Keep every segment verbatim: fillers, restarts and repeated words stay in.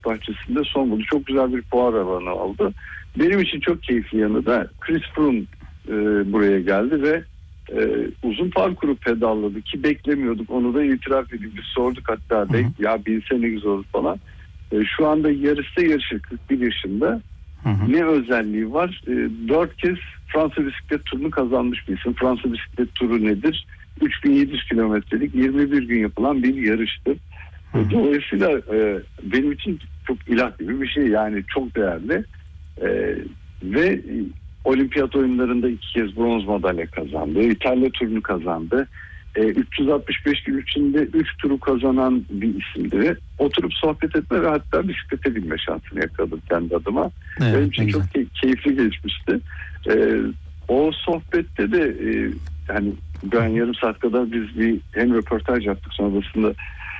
bahçesinde son buldu. Çok güzel bir fuar alanı oldu. Benim için çok keyifli yanı da Chris Froome e, buraya geldi ve e, uzun parkuru pedalladı ki beklemiyorduk. Onu da itiraf edip biz sorduk hatta de, ya bilse ne güzel olur falan. E, şu anda yarışta yarışı kırk bir yaşında. Hı hı. Ne özelliği var? E, dört kez Fransa bisiklet turunu kazanmış bir isim. Fransa bisiklet turu nedir? üç bin yedi yüz kilometrelik yirmi bir gün yapılan bir yarıştır. Hı hı. Dolayısıyla e, benim için çok ilah gibi bir şey, yani çok değerli. E, ve olimpiyat oyunlarında iki kez bronz madalya kazandı. İtalya turunu kazandı. E, üç yüz altmış beş gün içinde üç turu kazanan bir isimdi. Oturup sohbet etme ve hatta bisiklete binme şansını yakaladım kendi adıma. Evet, benim için çok key- keyifli geçmişti. E, o sohbette de e, hani ben yarım saat kadar biz bir hem röportaj yaptık, sonrasında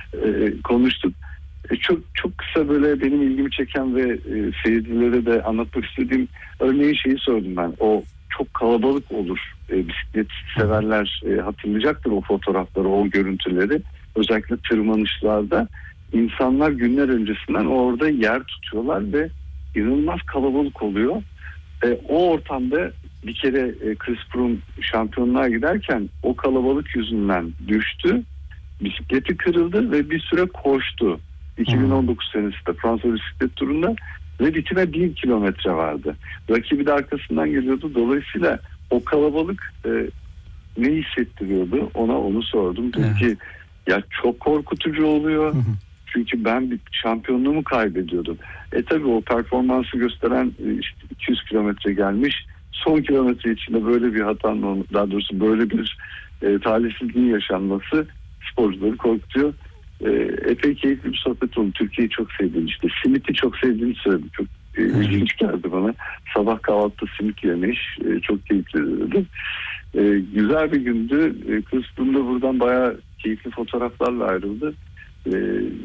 e, konuştuk. E, çok çok kısa böyle benim ilgimi çeken ve e, seyircilere de anlatmak istediğim örneğin şeyi sordum ben. O çok kalabalık olur. E, bisiklet severler e, hatırlayacaktır o fotoğrafları, o görüntüleri. Özellikle tırmanışlarda insanlar günler öncesinden orada yer tutuyorlar ve inanılmaz kalabalık oluyor. E, o ortamda bir kere e, Chris Froome şampiyonluğa giderken o kalabalık yüzünden düştü. Bisikleti kırıldı ve bir süre koştu. iki bin on dokuz hmm. senesinde Fransa bisiklet turunda ve bitime bir kilometre vardı. Rakibi de arkasından geliyordu. Dolayısıyla o kalabalık e, ne hissettiriyordu? Ona onu sordum. Dedi evet. ki ya çok korkutucu oluyor. Çünkü ben bir şampiyonluğumu kaybediyordum. E tabi o performansı gösteren işte iki yüz kilometre gelmiş. Son kilometre içinde böyle bir hatanın, daha doğrusu böyle bir e, talihsizliğin yaşanması sporcuları korkutuyor. E, epey keyifli bir sohbet oldu. Türkiye'yi çok sevdiğini, işte simiti çok sevdiğini söyledi. Çok e, ilginç geldi bana. Sabah kahvaltıda simit yemiş. E, çok keyifli dedi. E, güzel bir gündü. E, Chris Froome da buradan bayağı keyifli fotoğraflarla ayrıldı. E,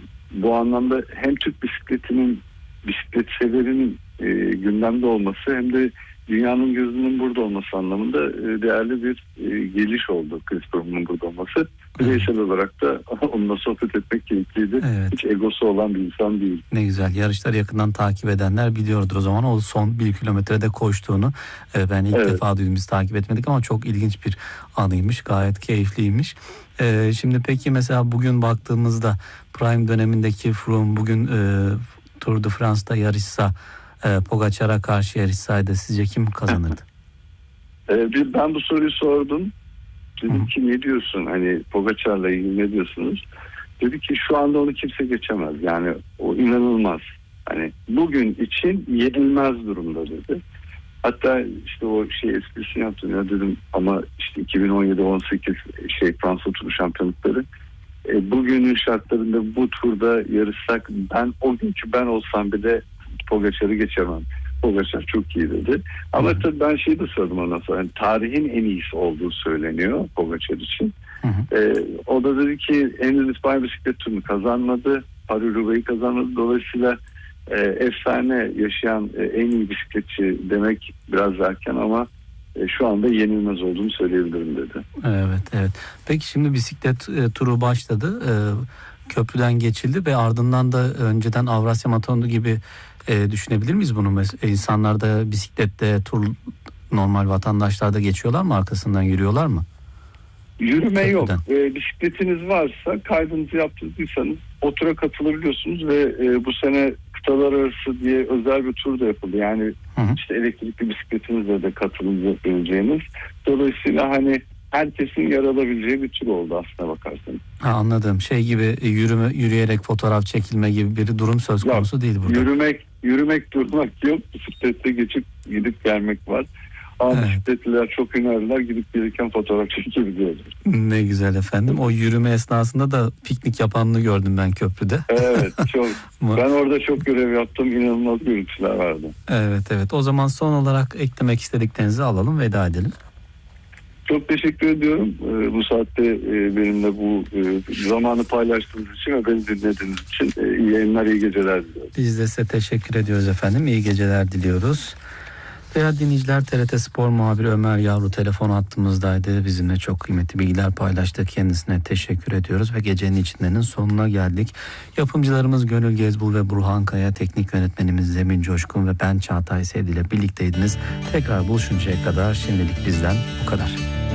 bu anlamda hem Türk bisikletinin, bisiklet severinin e, gündemde olması hem de dünyanın gözünün burada olması anlamında e, değerli bir e, geliş oldu Chris Froome'un burada olması. Bireysel olarak da onunla sohbet etmek keyifliydi. Evet. Hiç egosu olan bir insan değil. Ne güzel. Yarışları yakından takip edenler biliyordur o zaman o son bir kilometrede koştuğunu. E, ben ilk evet. defa duydum, biz takip etmedik ama çok ilginç bir anıymış. Gayet keyifliymiş. E, şimdi peki mesela bugün baktığımızda Prime dönemindeki Froome bugün e, Tour de France'da yarışsa, e, Pogacar'a karşı yarışsaydı sizce kim kazanırdı? e, ben bu soruyu sordum. Dedim Hı. ki ne diyorsun, hani Pogacar'la ilgili ne diyorsunuz? Dedi ki şu anda onu kimse geçemez. Yani o inanılmaz. Hani bugün için yenilmez durumda dedi. Hatta işte o şey esprisini yaptım ya, dedim ama işte iki bin on yedi on sekiz şey Fransa turu şampiyonlukları e, bugünün şartlarında bu turda yarışsak ben o günkü ben olsam bile Pogacar'ı geçemem. Pogacar çok iyi dedi. Ama hı-hı. tabii ben şeyi de sordum ondan sonra. Yani tarihin en iyisi olduğu söyleniyor Pogacar için. Ee, o da dedi ki henüz İspanya bisiklet turunu kazanmadı. Paris-Roubaix'i kazanmadı. Dolayısıyla e, efsane yaşayan e, en iyi bisikletçi demek biraz erken ama e, şu anda yenilmez olduğunu söyleyebilirim dedi. Evet, evet. Peki şimdi bisiklet e, turu başladı. E, köprüden geçildi ve ardından da önceden Avrasya Maratonu gibi e, düşünebilir miyiz bunu? Mesela insanlar da bisiklette tur, normal vatandaşlar da geçiyorlar mı, arkasından yürüyorlar mı? Yürüme köprüden yok. E, bisikletiniz varsa, kaydınızı yaptırdıysanız o tura katılabiliyorsunuz ve e, bu sene kıtalar arası diye özel bir tur da yapıldı. Yani hı hı. işte elektrikli bisikletinizle de katılabileceğiniz. Dolayısıyla hani herkesin yer alabileceği bir tur oldu aslına bakarsanız. Ha, anladım. Şey gibi yürüme, yürüyerek fotoğraf çekilme gibi bir durum söz konusu yok, değil burada. Yürümek, yürümek durmak yok. Bisiklette geçip gidip gelmek var. Ama evet. bisikletliler çok hünerliler, gidip gelirken fotoğraf çekebiliyorlar. Ne güzel efendim. O yürüme esnasında da piknik yapanını gördüm ben köprüde. Evet, çok. Ben orada çok görev yaptım. İnanılmaz görüntüler vardı. Evet, evet. O zaman son olarak eklemek istediklerinizi alalım, veda edelim. Çok teşekkür ediyorum. Ee, bu saatte e, benimle bu e, zamanı paylaştığınız için ve beni dinlediğiniz için e, iyi yayınlar, iyi geceler diliyorum. Biz de size teşekkür ediyoruz efendim. İyi geceler diliyoruz. Değerli dinleyiciler, T R T Spor muhabiri Ömer Yavru telefon hattımızdaydı. Bizimle çok kıymetli bilgiler paylaştı. Kendisine teşekkür ediyoruz ve gecenin içindenin sonuna geldik. Yapımcılarımız Gönül Gezbul ve Burhan Kaya, teknik yönetmenimiz Zemin Coşkun ve ben Çağatay Sevdi ile birlikteydiniz. Tekrar buluşuncaya kadar şimdilik bizden bu kadar.